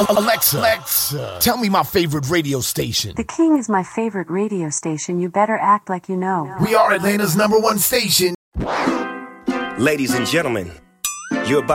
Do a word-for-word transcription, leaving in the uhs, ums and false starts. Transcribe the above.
Alexa, Alexa, tell me my favorite radio station. The King is my favorite radio station. You better act like you know. We are Atlanta's number one station. Ladies and gentlemen, you're about